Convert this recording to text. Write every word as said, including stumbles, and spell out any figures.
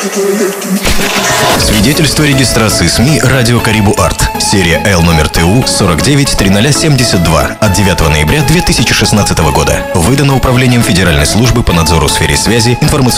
Свидетельство регистрации СМИ «Радио Карибу Арт». Серия Л номер Т У сорок девять триста семьдесят два от девятого ноября две тысячи шестнадцатого года. Выдано Управлением Федеральной службы по надзору в сфере связи, информационной